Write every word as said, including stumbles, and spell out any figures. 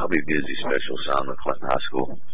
I'll be busy special assignment, Clinton High School.